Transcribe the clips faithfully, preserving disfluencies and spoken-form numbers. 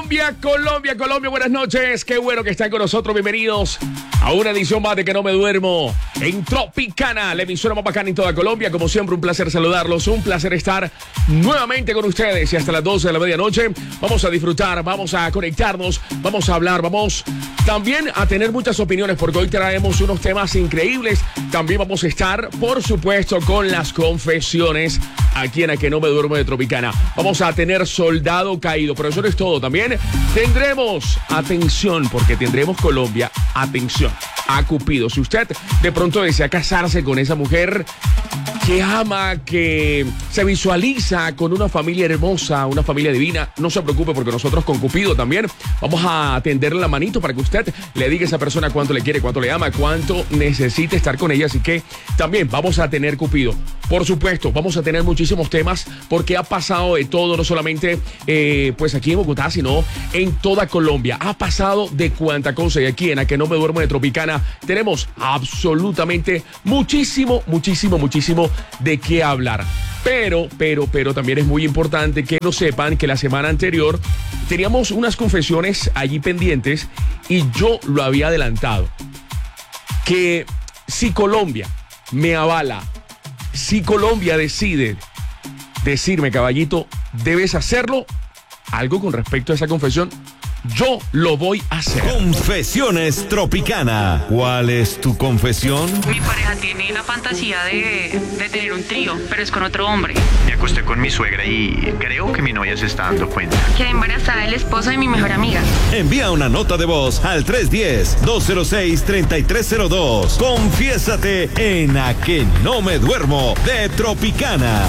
Colombia, Colombia, Colombia, buenas noches. Qué bueno que están con nosotros. Bienvenidos a una edición más de Que No Me Duermo en Tropicana, la emisora más bacana en toda Colombia. Como siempre, un placer saludarlos, un placer estar nuevamente con ustedes. Y hasta las doce de la medianoche vamos a disfrutar, vamos a conectarnos, vamos a hablar, vamos también a tener muchas opiniones porque hoy traemos unos temas increíbles. También vamos a estar, por supuesto, con las confesiones aquí en A Que No Me Duermo de Tropicana. Vamos a tener Soldado Caído, pero eso no es todo. También tendremos, atención, porque tendremos Colombia, atención, a Cupido. Si usted de pronto desea casarse con esa mujer que ama, que se visualiza con una familia hermosa, una familia divina, no se preocupe porque nosotros con Cupido también vamos a tenderle la manito para que usted le diga a esa persona cuánto le quiere, cuánto le ama, cuánto necesita estar con ella. Así que también vamos a tener Cupido. Por supuesto, vamos a tener muchísimos temas porque ha pasado de todo, no solamente eh, pues aquí en Bogotá, sino en toda Colombia. Ha pasado de cuánta cosa. Y aquí en A Que No Me Duermo de Tropicana tenemos absolutamente muchísimo, muchísimo, muchísimo de qué hablar. Pero, pero, pero también es muy importante que no sepan que la semana anterior teníamos unas confesiones allí pendientes y yo lo había adelantado. Que si Colombia me avala, si Colombia decide decirme, caballito, debes hacerlo, algo con respecto a esa confesión, yo lo voy a hacer. Confesiones Tropicana. ¿Cuál es tu confesión? Mi pareja tiene la fantasía de, de tener un trío, pero es con otro hombre. Me acosté con mi suegra y creo que mi novia se está dando cuenta. Quedé embarazada del esposo de mi mejor amiga. Envía una nota de voz al tres uno cero, dos cero seis, tres tres cero dos. Confiésate en A Que No Me Duermo de Tropicana.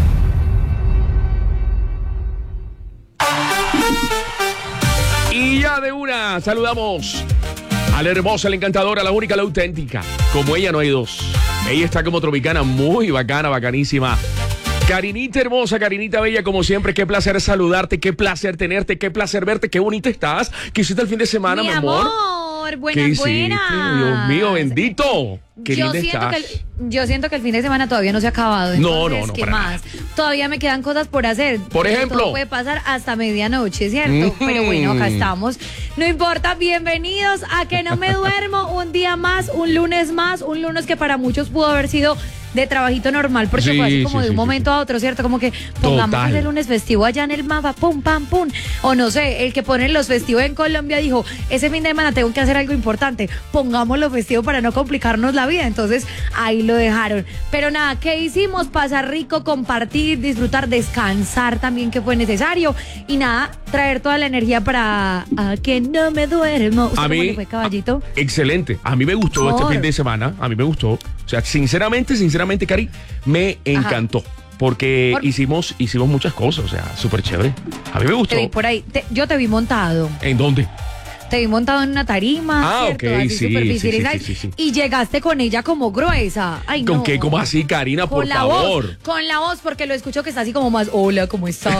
Y ya de una saludamos a la hermosa, la encantadora, la única, la auténtica. Como ella no hay dos. Ella está como Tropicana, muy bacana, bacanísima. Karinita hermosa, Karinita bella, como siempre, qué placer saludarte, qué placer tenerte, qué placer verte, qué bonita estás. ¿Qué hiciste el fin de semana, mi, mi amor? amor? Buenas, ¿Qué hiciste? buenas. Dios mío, bendito. Qué yo linda siento, estás. que el, yo siento que el fin de semana todavía no se ha acabado. No, Entonces, no, no, ¿qué para más? nada. Todavía me quedan cosas por hacer. Por ejemplo. Todo puede pasar hasta medianoche, ¿cierto? Mm. Pero bueno, acá estamos. No importa, bienvenidos a Que No Me Duermo. Un día más, un lunes más, un lunes que para muchos pudo haber sido de trabajito normal, porque Sí, fue así como sí, de un sí, momento sí. a otro, ¿cierto? Como que pongamos Total. el lunes festivo allá en el mapa, pum, pam, pum. O no sé, el que pone los festivos en Colombia dijo, ese fin de semana tengo que hacer algo importante, pongámoslo festivo para no complicarnos la vida. Entonces, ahí lo dejaron. Pero nada, ¿qué hicimos? Pasar rico, compartir, disfrutar, descansar también, que fue necesario. Y nada, traer toda la energía para A Que No Me Duermo. ¿Usted A cómo mí, le fue, caballito? a- excelente. A mí me gustó Por. este fin de semana. A mí me gustó. O sea, sinceramente, sinceramente, Cari, me encantó. Porque Por. hicimos, hicimos muchas cosas. O sea, súper chévere. A mí me gustó. Te vi por ahí. Te- yo te vi montado. ¿En dónde? Te vi montado en una tarima, Ah, ¿cierto? ok, Así sí, súper sí, visibilizada, sí, sí, sí, sí. y llegaste con ella como gruesa. Ay, ¿Con no. qué? ¿Cómo así, Karina? Por Con la favor. voz, con la voz, porque lo escucho que está así como más, hola, ¿cómo estás?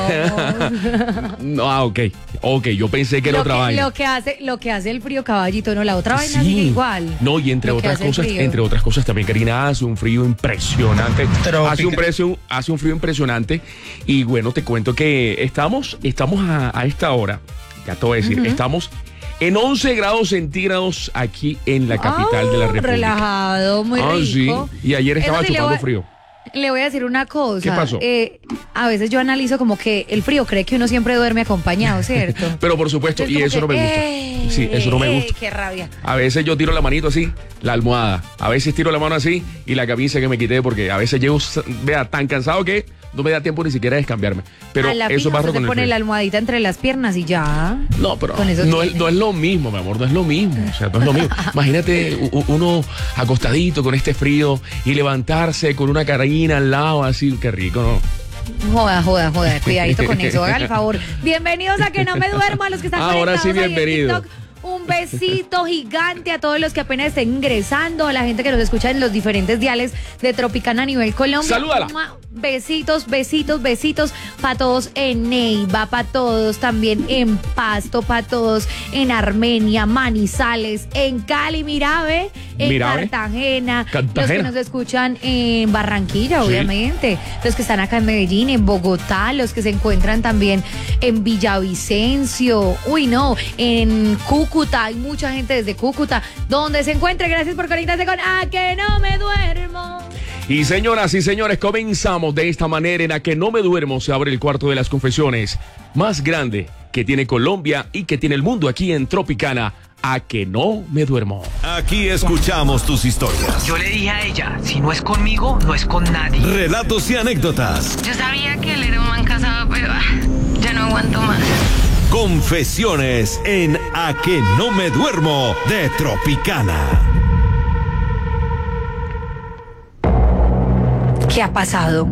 No, ah, ok. Ok, yo pensé que era lo, otra que, vaina. lo que hace, lo que hace el frío, caballito, no, la otra vaina Sí. sigue igual. No, y entre Lo que otras hace el cosas, frío. entre otras cosas también, Karina, hace un frío impresionante. Trópica. Hace un, precio, hace un frío impresionante. Y bueno, te cuento que estamos, estamos a, a esta hora, ya te voy a decir, Ujú. estamos en once grados centígrados aquí en la capital Ah, de la República. relajado, muy Ah, rico. sí. Y ayer estaba Eso sí, le chupando voy- frío. Le voy a decir una cosa. ¿Qué pasó? Eh, a veces yo analizo como que el frío cree que uno siempre duerme acompañado, ¿cierto? Pero por supuesto, Entonces, y como eso que, no me gusta. ¡ey! Sí, eso no me ¡ey! gusta. ¡Qué rabia! A veces yo tiro la manito así, la almohada. A veces tiro la mano así y la camisa que me quité porque a veces llego, vea, tan cansado que no me da tiempo ni siquiera de descambiarme. Pero a la eso fija, pasa usted con se el pone frío. la almohadita entre las piernas y ya. No, pero Con eso no es, tiene. no es lo mismo, mi amor, no es lo mismo. O sea, no es lo mismo. Imagínate u- u- uno acostadito con este frío y levantarse con una carina al lado, así, qué rico, ¿no? Joda, joda, joda, cuidadito con eso, haga el favor. Bienvenidos a Que No Me Duermo, a los que están Ahora sí, conectados ahí en bienvenido. TikTok. Un un besito gigante a todos los que apenas estén ingresando, a la gente que nos escucha en los diferentes diales de Tropicana a nivel Colombia. Salúdala. Besitos, besitos, besitos para todos en Neiva, para todos también en Pasto, para todos en Armenia, Manizales, en Cali, Mirabe, en Mirabe. Cartagena, Cartagena. los que nos escuchan en Barranquilla, Sí. obviamente, los que están acá en Medellín, en Bogotá, los que se encuentran también en Villavicencio, uy no, en Cúcuta, hay mucha gente desde Cúcuta, donde se encuentre, gracias por conectarse con A Que No Me Duermo. Y señoras y señores, comenzamos de esta manera en A Que No Me Duermo. Se abre el cuarto de las confesiones más grande que tiene Colombia y que tiene el mundo aquí en Tropicana. A Que No Me Duermo. Aquí escuchamos tus historias, Yo le dije a ella, si no es conmigo, no es con nadie. relatos y anécdotas. Yo sabía que él era un man casado, pero ah, ya no aguanto más. Confesiones en A Que No Me Duermo de Tropicana. ¿Qué ha pasado?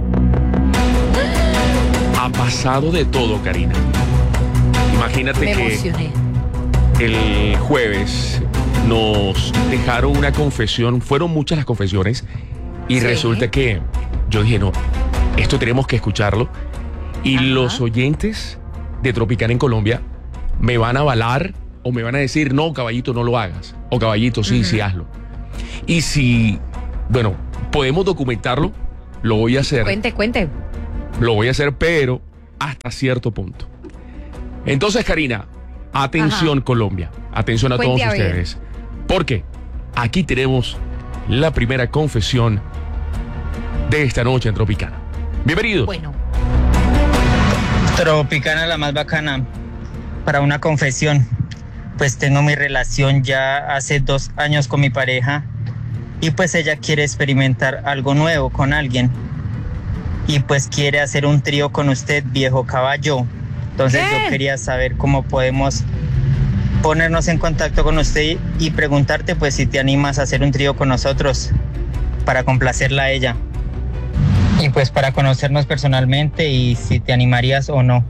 Ha pasado de todo, Karina. Imagínate Me que emocioné. el jueves nos dejaron una confesión, fueron muchas las confesiones, y Sí. resulta que yo dije, no, esto tenemos que escucharlo, y Ajá. los oyentes de Tropicana en Colombia me van a avalar o me van a decir, no, caballito, no lo hagas, o caballito, sí, sí, hazlo. Y si, bueno, podemos documentarlo, lo voy a hacer. Cuente, cuente. Lo voy a hacer, pero hasta cierto punto. Entonces, Karina, atención, Ajá. Colombia. Atención a Cuente todos a ver. ustedes. Porque aquí tenemos la primera confesión de esta noche en Tropicana. Bienvenidos. Bueno, Tropicana, la más bacana. Para una confesión, pues tengo mi relación ya hace dos años con mi pareja y pues ella quiere experimentar algo nuevo con alguien y pues quiere hacer un trío con usted, viejo caballo. Entonces ¿Qué? yo quería saber cómo podemos ponernos en contacto con usted y preguntarte pues si te animas a hacer un trío con nosotros para complacerla a ella. Y pues para conocernos personalmente y si te animarías o no.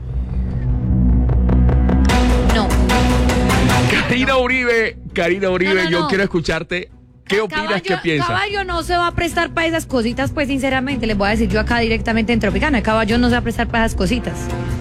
no. Karina Uribe, Karina Uribe, No, no, yo no. quiero escucharte. ¿Qué opinas? Caballo, ¿Qué piensas? Caballo no se va a prestar para esas cositas, pues sinceramente, les voy a decir yo acá directamente en Tropicana, Caballo no se va a prestar para esas cositas.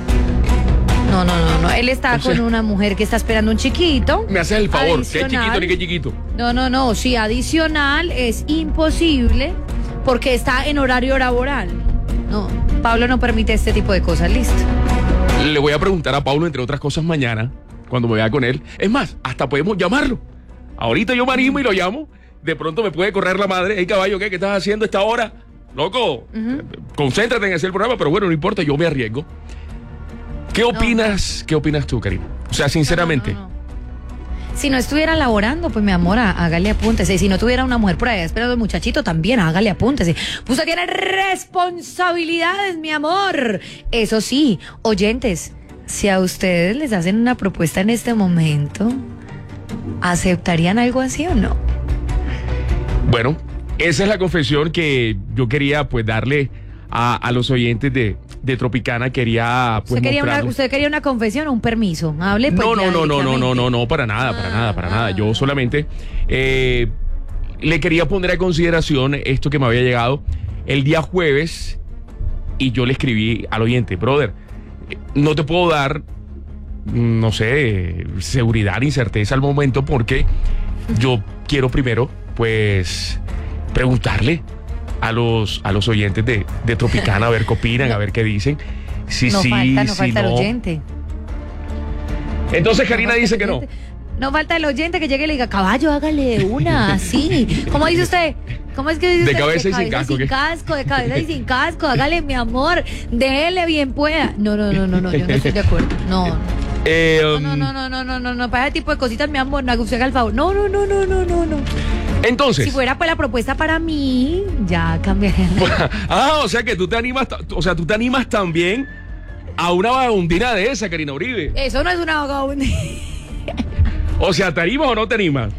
No, no, no, no, él está O sea- con una mujer que está esperando un chiquito. Me haces el favor, ¿qué Adicional. chiquito ni qué chiquito? No, no, no, sí, adicional es imposible porque está en horario laboral. No, Pablo no permite este tipo de cosas, listo. Le voy a preguntar a Paulo, entre otras cosas, mañana, cuando me vea con él. Es más, hasta podemos llamarlo. Ahorita yo me animo y lo llamo. De pronto me puede correr la madre. Hey, caballo, ¿qué? ¿Qué estás haciendo a esta hora? Loco, Ujú. concéntrate en hacer el programa, pero bueno, no importa, yo me arriesgo. ¿Qué opinas? ¿Qué opinas tú, Karina? O sea, sinceramente. No, no, no, no. Si no estuviera laborando, pues mi amor, há- hágale apúntese. Si no tuviera una mujer por ahí esperando el muchachito, también hágale apúntese. Pues usted tiene responsabilidades, mi amor. Eso sí, oyentes, si a ustedes les hacen una propuesta en este momento, ¿aceptarían algo así o no? Bueno, esa es la confesión que yo quería pues darle a, a los oyentes de, de Tropicana. Quería pues ¿Usted quería, una, mostrarles- ¿Usted quería una confesión o un permiso? Hable pues No, no, ya no, no, no, no, directamente. no, no, para nada, para Ah, nada, para nada. ah. Yo solamente eh, le quería poner a consideración esto que me había llegado el día jueves y yo le escribí al oyente, brother, eh, no te puedo dar, no sé, seguridad ni certeza al momento porque yo quiero primero, pues, preguntarle a los, a los oyentes de, de Tropicana a ver qué opinan, a ver qué dicen. Si No sí, falta, no si falta el no. oyente. Entonces Karina falta dice el que no. oyente. No falta el oyente que llegue y le diga, caballo, hágale una, así. ¿Cómo dice usted? ¿Cómo es que dice De usted? cabeza y sin casco, Sin ¿qué? casco, de cabeza y sin casco, hágale, mi amor, déjele bien pueda. No, no, no, no, no, yo no estoy de acuerdo. No, Eh, no, um, no, no, no, no, no, no, no, para ese tipo de cositas, mi amor, no haga usted el favor. No, no, no, no, no, no, no. Entonces. Si fuera pues la propuesta para mí, ya cambiaría. Ah, o sea que tú te animas, ta- o sea, tú te animas también a una vagabundina de esa, Karina Uribe. Eso no es una vagabunda. O sea, ¿te animas o no te animas?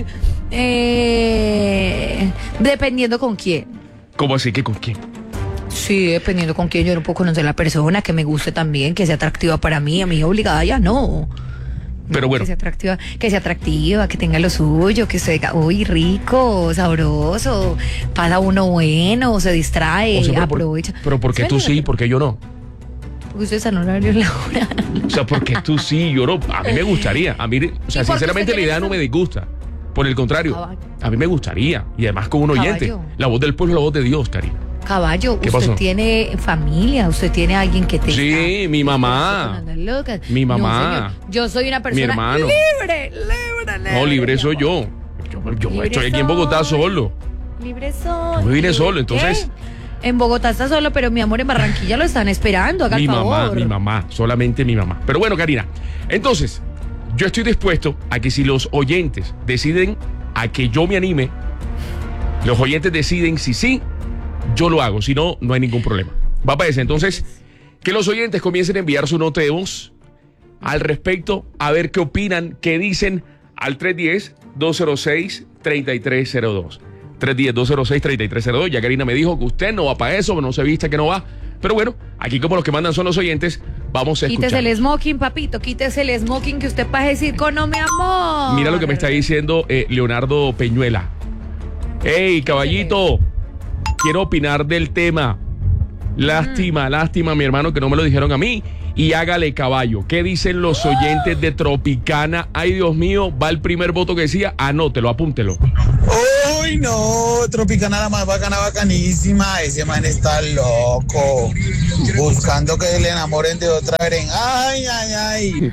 Eh, dependiendo con quién. ¿Cómo así que con quién? Sí, dependiendo con quién, yo no puedo conocer a la persona que me guste también, que sea atractiva para mí, a mí obligada ya no. Pero bueno. Que sea atractiva, que sea atractiva, que tenga lo suyo, que se diga, uy, rico, sabroso, pasa uno bueno, se distrae, O sea, pero por- aprovecha. Pero ¿por qué tú sí y por qué yo no? Porque usted está en horario laboral. O sea, ¿por qué tú sí y yo no? A mí me gustaría. A mí, o sea, ¿Y por qué sinceramente usted la idea tiene no eso? me disgusta. Por el contrario, Caballo. a mí me gustaría. Y además con un oyente. Caballo. La voz del pueblo, la voz de Dios, Karina. Caballo, ¿Qué usted pasó? tiene familia, usted tiene alguien que te Sí, está- mi mamá. Anda loca. Mi No, mamá. señor, yo soy una persona hermano. libre, libre, libre. No, libre mi soy amor. yo. Yo, yo Libre estoy aquí en Bogotá soy. solo. Libre soy. Yo me vine libre. solo, entonces- ¿Qué? En Bogotá está solo, pero mi amor, en Barranquilla lo están esperando, haga Mi el favor. mamá, mi mamá, solamente mi mamá. Pero bueno, Karina, entonces, yo estoy dispuesto a que si los oyentes deciden a que yo me anime, los oyentes deciden si sí, yo lo hago. Si no, no hay ningún problema. Va para eso. Entonces, que los oyentes comiencen a enviar su nota de voz al respecto, a ver qué opinan, qué dicen al tres uno cero, dos cero seis, tres tres cero dos. tres uno cero, dos cero seis, tres tres cero dos. Ya Karina me dijo que usted no va para eso, no se viste que no va. Pero bueno, aquí como los que mandan son los oyentes, vamos a escuchar. Quítese el smoking, papito, quítese el smoking que usted pasa a decir con no, mi amor. Mira lo que me está diciendo eh, Leonardo Peñuela. Hey, caballito, quiero opinar del tema. Lástima, lástima, mi hermano, que no me lo dijeron a mí. Y hágale, caballo. ¿Qué dicen los oyentes de Tropicana? Ay, Dios mío, va el primer voto que decía. Anótelo, apúntelo. Uy, no, Tropicana la más bacana, bacanísima. Ese man está loco. Buscando que le enamoren de otra beren. Ay, ay, ay.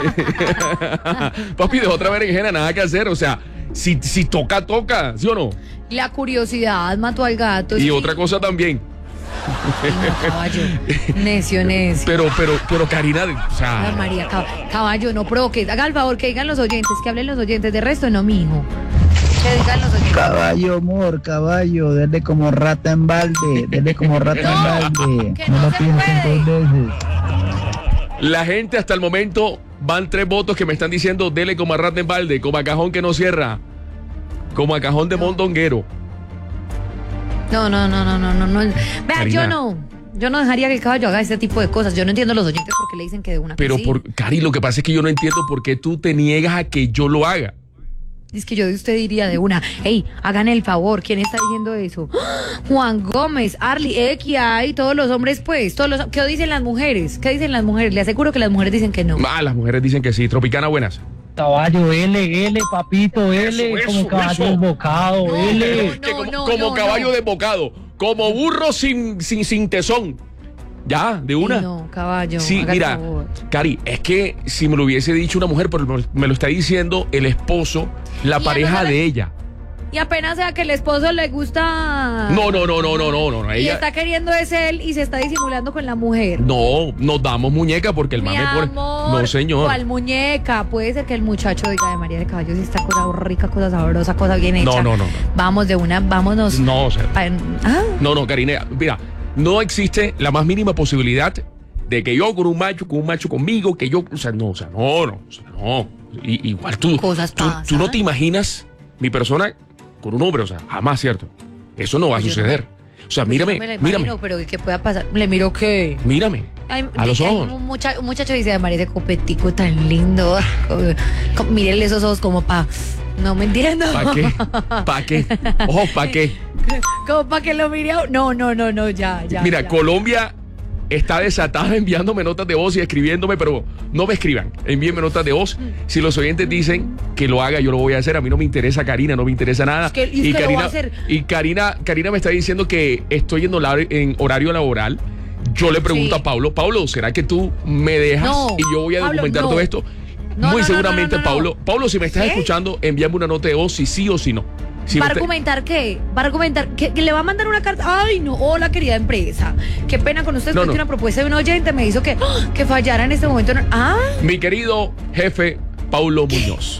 Papi, de otra berenjena, nada que hacer. O sea, si, si toca, toca, ¿sí o no? La curiosidad mató al gato. Y sí. otra cosa también. Ay, no, caballo. Necio, necio. Pero, pero, pero, Karina, o sea. Ay, María, cab- caballo, no provoques. Haga el favor que digan los oyentes, que hablen los oyentes. De resto, no, mijo. Que digan los oyentes. Caballo, amor, caballo, denle como rata en balde, denle como rata No, en balde. que No no lo se piensen puede. dos veces. La gente hasta el momento van tres votos que me están diciendo dele como a rata en balde, como a cajón que no cierra, como a cajón de mondonguero. No, no, no, no, no, no, no. Vea, Karina. yo no. Yo no dejaría que el caballo haga ese tipo de cosas. Yo no entiendo a los oyentes porque le dicen que de una Pero que sí. por Cari, lo que pasa es que yo no entiendo por qué tú te niegas a que yo lo haga. Es que yo de usted diría de una, hey, hagan el favor, ¿quién está diciendo eso? ¡Ah! Juan Gómez, Arly, Equia y todos los hombres, pues, todos los, ¿qué dicen las mujeres? ¿Qué dicen las mujeres? Le aseguro que las mujeres dicen que no. Ah, las mujeres dicen que sí. Tropicana, buenas. Caballo, L, L, papito, L, Eso, como eso, caballo eso. desbocado, No, L. no, Que como no, como no, caballo no. desbocado, como burro sin, sin, sin tesón. Ya, de una. No, caballo. Sí, haga el mira, favor. Cari, es que si me lo hubiese dicho una mujer, pero me lo está diciendo el esposo, la Y pareja además- de ella. Y apenas sea que el esposo le gusta. No, no, no, no, no, no, no. Y Ella, está queriendo es él y se está disimulando con la mujer. no, nos damos muñeca porque el Mi mame pone. amor, No, señor. ¿cuál muñeca? Puede ser que el muchacho diga de María de Caballos esta cosa rica, cosa sabrosa, cosa bien hecha. No, no, no, no. Vamos de una, vámonos. No, o sea, Pa- ¿Ah? no, no, Karina, mira, no existe la más mínima posibilidad de que yo con un macho, con un macho conmigo, que yo, o sea, no, o sea, no, no, o sea, no. I- igual tú, Cosas tú, pasan. tú no te imaginas mi persona con un hombre, o sea, jamás, ¿cierto? Eso no va a Yo no- suceder. O sea, Pues mírame, yo no me la imagino, mírame, pero ¿qué pueda pasar? Le miro que. mírame, Ay, a los hay ojos. Un, mucha- un muchacho dice de María de Copetico tan lindo. Mírenle esos ojos como pa. No me entiendo. ¿Para qué? ¿Para qué? Ojo, ¿para qué? Como para que lo mire. a- No, no, no, no, ya, ya. Mira, ya. Colombia está desatada enviándome notas de voz y escribiéndome, pero no me escriban, envíenme notas de voz. Si los oyentes dicen que lo haga, yo lo voy a hacer. A mí no me interesa Karina, no me interesa nada. Es que- y es que lo Karina, va a hacer. y Karina, Karina me está diciendo que estoy en horario, en horario laboral. Yo le pregunto Sí. a Pablo, Pablo, ¿será que tú me dejas No, y yo voy a Pablo, documentar no. todo esto? No, Muy no, no, seguramente, no, no, no. Pablo. Pablo, si me estás ¿Qué? escuchando, envíame una nota de voz si sí o si no. Si ¿Va a me está- argumentar qué? ¿Va a argumentar que, que le va a mandar una carta? Ay, no, hola querida empresa. Qué pena con ustedes, No, porque no. una propuesta de un oyente me hizo que, ¡ah! que fallara en este momento. Ah, Mi querido jefe Paulo Muñoz.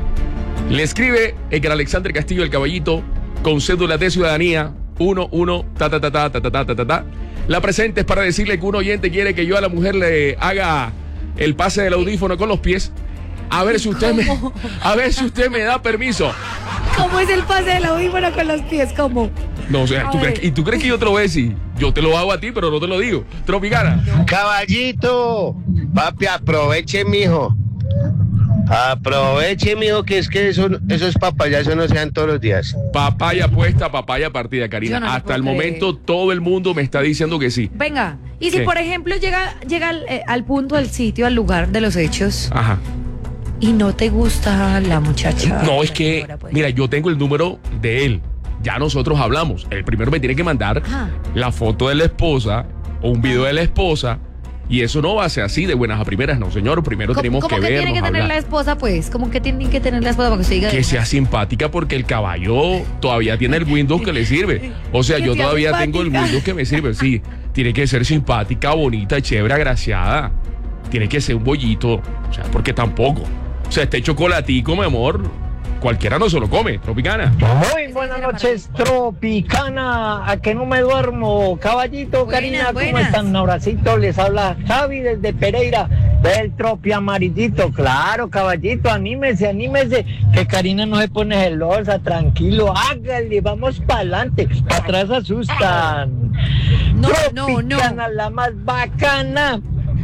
Le escribe Edgar Alexander Castillo el Caballito con cédula de ciudadanía uno uno ta ta ta ta ta ta ta ta ta ta. La presente es para decirle que un oyente quiere que yo a la mujer le haga el pase del audífono con los pies. A ver si usted me ¿Cómo? a ver si usted me da permiso. ¿cómo es el pase del audífono con los pies? ¿Cómo? No, o sea, A ¿tú ver. crees, que- ¿y tú crees que yo te lo voy a decir? Yo te lo hago a ti, pero no te lo digo. Tropicana. Caballito, papi, aproveche, mijo. Aproveche, mijo, que es que eso, esos papayazos no se dan todos los días. Papaya puesta, papaya partida, Karina. No Hasta el creer. momento todo el mundo me está diciendo que sí. Venga, y si ¿Qué? por ejemplo llega, llega al, eh, al punto, al sitio, al lugar de los hechos Ajá. y no te gusta la muchacha. No, es que, Pues. mira, yo tengo el número de él. Ya nosotros hablamos. El primero me tiene que mandar Ajá. la foto de la esposa o un video de la esposa. Y eso no va a ser así de buenas a primeras, no, señor. Primero ¿Cómo, tenemos cómo que que vernos, tiene que tener hablar. la esposa, pues? ¿Cómo que tiene que tener la esposa para que se diga? Que sea simpática porque el caballo todavía tiene el Windows que le sirve. O sea, Que yo sea todavía tengo el simpática. Windows que me sirve. Sí, tiene que ser simpática, bonita, chévere, agraciada. Tiene que ser un bollito. O sea, porque tampoco. O sea, este chocolatico, mi amor, cualquiera no se lo come. Tropicana. Muy buenas noches, Tropicana, a que no me duermo. Caballito, Buenas, Karina, ¿cómo buenas. están? Un abracito, les habla Javi desde Pereira, del Tropi Amarillito. Claro, caballito, anímese, anímese, que Karina no se pone celosa, tranquilo, hágale, vamos para adelante, para atrás asustan. No, no, no. Tropicana, la más bacana.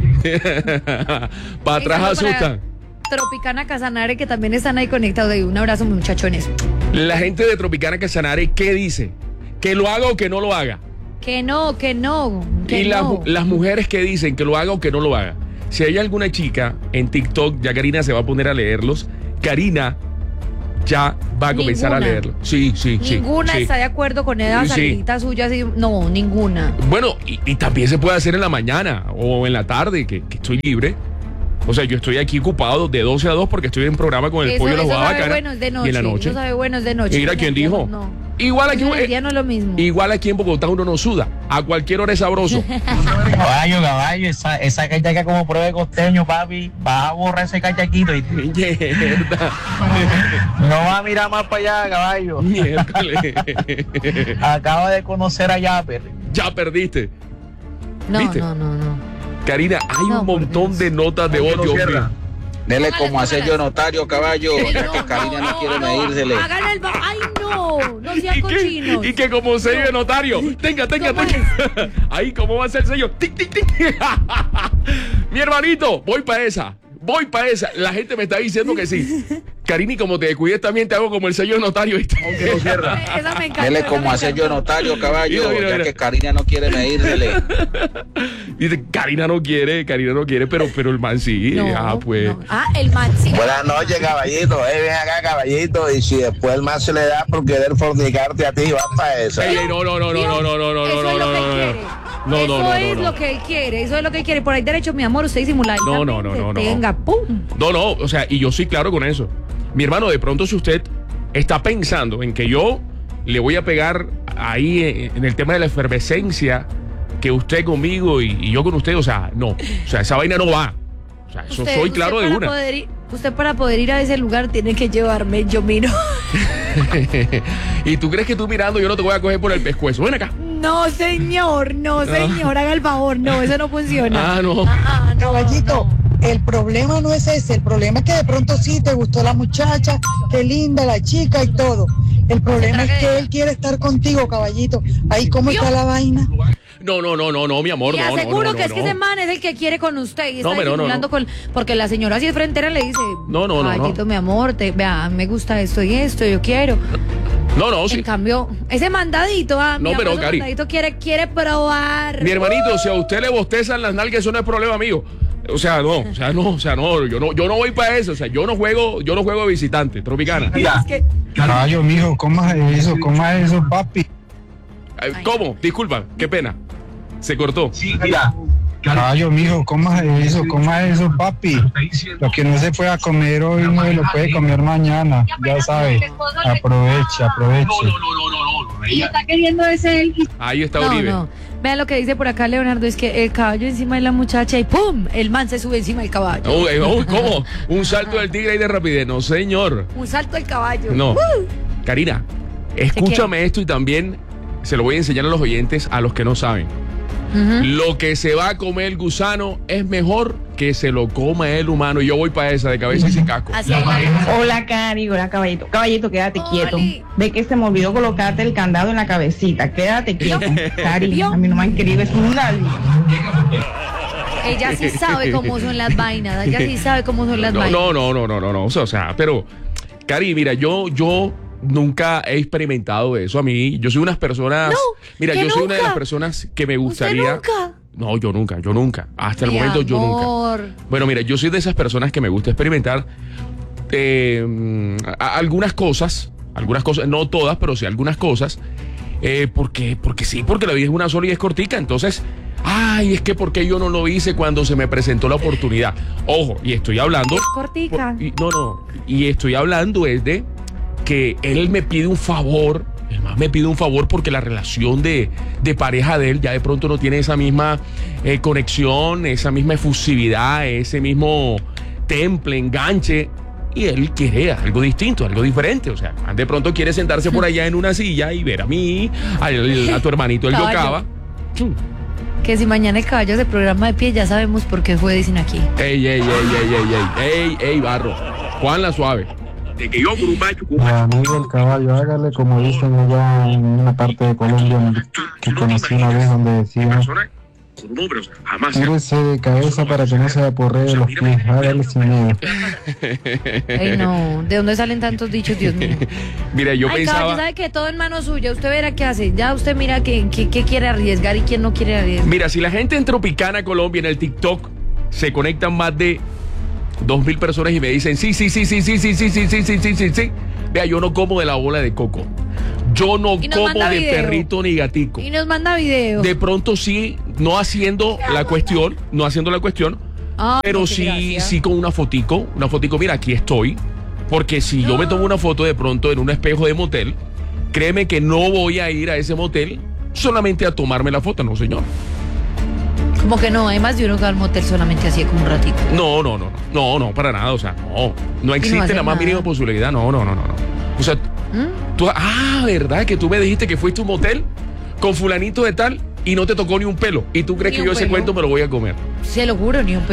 Para atrás Para asustan. Tropicana Casanare, que también están ahí conectados. Un abrazo, muchachones. La gente de Tropicana Casanare, ¿qué dice? ¿Que lo haga o que no lo haga? Que no, que no. Que Y las, no. las mujeres que dicen que lo haga o que no lo haga. Si hay alguna chica en TikTok, ya Karina se va a poner a leerlos. Karina ya va a comenzar Ninguna. a leerlo. Sí, sí, sí. Ninguna sí. está de acuerdo con esa Sí. salidita suya. Así, no, ninguna. Bueno, y, y también se puede hacer en la mañana o en la tarde, que, que estoy libre. O sea, yo estoy aquí ocupado de doce a dos porque estoy en programa con el Eso, pollo de los eso sabe Guadalajara. bueno es de noche. Y en la noche. Eso sabe bueno es de noche. Mira quién dijo. No. Igual aquí, Eso en el día no es lo mismo. igual aquí en Bogotá uno no suda. A cualquier hora es sabroso. Caballo, caballo, esa, esa cachaca como prueba de costeño, papi. Vas a borrar ese cachaquito y Mierda. no va a mirar más para allá, caballo. Miércoles. Acaba de conocer a Yapper. Ya perdiste. No, ¿Viste? no, no, no. Karina, hay No, un por montón Dios. de notas de voz, Dios mío. Dele Póngale, como hacer póngale. yo notario, caballo, Ay, ya que Karina no quiere medírsele. Hágale el ba- Ay, no. No sean ¿Y que, cochinos. y que como sello de notario. Tenga, tenga, ¿Cómo tenga. Ahí, ¿cómo va a ser el sello? Tic, tic, tic. Mi hermanito, voy para esa. Voy para esa. La gente me está diciendo que sí. Karina, y como te descuides también te hago como el sello de notario. ¿Viste? Aunque no cierra. Esa me encanta. Dele esa como me hacer yo encantó. notario, caballo, Mira, mira, ya mira. que Karina no quiere medírsele. Dice, Karina no quiere, Karina no quiere, pero, pero el man sí. No, ah, pues. no. Ah, el man sí. Buenas noches, caballito. Eh, ven acá, caballito. Y si después el más se le da por querer fornicarte a ti, vas para esa. Ey, ey, no, no, no, no, no, no, no, no, Eso no, es lo no, que no, no, quiere. no, Eso no, no, es no, lo no. que él quiere. Eso es lo que él quiere. Por ahí derecho, mi amor, usted disimula. No, no, no, no, no. Tenga, pum. No, no, o sea, y yo soy claro con eso. Mi hermano, de pronto si usted está pensando en que yo le voy a pegar ahí en, en el tema de la efervescencia, que usted conmigo y, y yo con usted, o sea, no. O sea, esa vaina no va. O sea, eso Usted- soy usted claro de para una. poder ir- usted para poder ir a ese lugar tiene que llevarme, yo miro. Y tú crees que tú mirando yo no te voy a coger por el pescuezo. Ven acá. No, señor, no, señor, haga el favor. No, eso no funciona. Ah, no. Ah, ah, no, Caballito, no. el problema no es ese, el problema es que de pronto sí te gustó la muchacha, qué linda la chica y todo. El problema es que él quiere estar contigo, caballito. Ahí cómo está la vaina. No, no, no, no, no, mi amor. Le no, no, aseguro no, no, que es no. que ese man es el que quiere con usted y No, está pero no, disimulando no. con... Porque la señora así de frentera le dice, No, no, no, no. caballito, mi amor, te, vea, me gusta esto y esto, yo quiero. No, no, sí. En cambio, ese mandadito, ah, mi No, amor, pero, ese Cari. mandadito quiere, quiere probar. Mi hermanito, si a usted le bostezan las nalgas, eso no es problema mío. O sea, no, o sea, no, o sea, no, yo no, yo no voy para eso, o sea, yo no juego, yo no juego de visitante, Tropicana. Es que- Caballo, mijo, ¿cómo es eso? ¿Cómo es eso, papi? Eh, ¿Cómo? Disculpa, qué pena. Se cortó. Mira, Caballo, mijo, ¿cómo es eso? ¿Cómo es eso, papi? Lo que no se pueda comer hoy no se lo puede comer mañana. Ya sabe. Aproveche, aproveche. Y está queriendo ese él. Ahí está No, Uribe. no. Vean lo que dice por acá Leonardo, es que el caballo encima de la muchacha y ¡pum! El man se sube encima del caballo. Oh, eh, oh, ¿cómo? Un salto del tigre y de rapidez. No, señor. Un salto del caballo. No. ¡Uh! Karina, escúchame esto y también se lo voy a enseñar a los oyentes, a los que no saben. Ujú. Lo que se va a comer el gusano es mejor que se lo coma el humano. Y yo voy para esa, de cabeza y sin casco. Así es. Hola, Cari, hola, caballito. Caballito, quédate Oli. quieto. Ve que se me olvidó colocarte el candado en la cabecita. Quédate quieto. Cari, ¿Vio? a mí no me han querido es un nadie. Ella sí sabe cómo son las vainas. Ella sí sabe cómo son las no, vainas. No, no, no, no, no, no. O sea, pero, Cari, mira, yo, yo nunca he experimentado eso. A mí, yo soy unas personas. No, mira, yo que soy una de nunca. las personas que me gustaría. ¿Usted nunca? No, yo nunca, yo nunca. Hasta el Mi momento yo amor. nunca. Bueno, mira, yo soy de esas personas que me gusta experimentar eh, a- a- algunas cosas, algunas cosas, no todas, pero sí algunas cosas. Eh, porque, porque sí, porque la vida es una sola y es cortica. Entonces, ay, es que porque yo no lo hice cuando se me presentó la oportunidad. Ojo, y estoy hablando. Cortica. por- y- no, no. Y estoy hablando es de que él me pide un favor. El más me pide un favor porque la relación de, de pareja de él ya de pronto no tiene esa misma eh, conexión, esa misma efusividad, ese mismo temple, enganche. Y él quiere algo distinto, algo diferente. O sea, de pronto quiere sentarse por allá en una silla y ver a mí, a, a tu hermanito el Caballo. Yocaba. Que si mañana el caballo se programa de pie, ya sabemos por qué fue, dicen aquí. Ey, ey, ey, ey, ey, ey, ey, ey, barro. Juan la suave. De que yo, Mi amigo el caballo, hágale como dicen allá en una parte de Colombia que conocí una vez donde decían, tírese de cabeza para que no se aporree de los pies, hágale sin miedo. Ay, no. ¿De dónde salen tantos dichos, Dios mío? Mira, yo Ay, pensaba. caballo, sabe que todo en mano suya. Usted verá qué hace. Ya usted mira qué qué- qué quiere arriesgar y quién no quiere arriesgar. Mira, si la gente en Tropicana, Colombia, en el TikTok, se conectan más de dos mil personas y me dicen, sí, sí, sí, sí, sí, sí, sí, sí, sí, sí, sí, sí, sí. Vea, yo no como de la bola de coco. Yo no Y nos como manda de video. perrito ni gatico. Y nos manda video. De pronto sí, no haciendo la cuestión, no haciendo la cuestión, Ah, pero qué sí, gracia. sí con una fotico, una fotico, mira, aquí estoy. Porque si yo me tomo una foto de pronto en un espejo de motel, créeme que no voy a ir a ese motel solamente a tomarme la foto, no, señor. Como que no, hay más de uno que va al motel solamente así como un ratito. No, no, no, no, no, no, para nada, o sea, no, no existe hacer la más nada. mínima posibilidad, no, no, no, no, no. O sea, ¿Mm? tú, ah, ¿verdad? Que tú me dijiste que fuiste a un motel con fulanito de tal y no te tocó ni un pelo. Y tú crees Ni que un yo ese pelo. cuento me lo voy a comer. Se lo juro, ni un